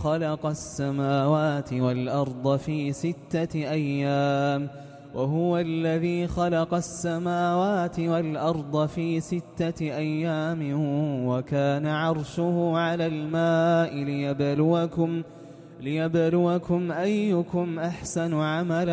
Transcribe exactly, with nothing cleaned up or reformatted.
خلق السماوات والأرض في ستة أيام وهو الذي خلق السماوات والأرض في ستة أيام وكان عرشه على الماء ليبلوكم, ليبلوكم أيكم أحسن عملا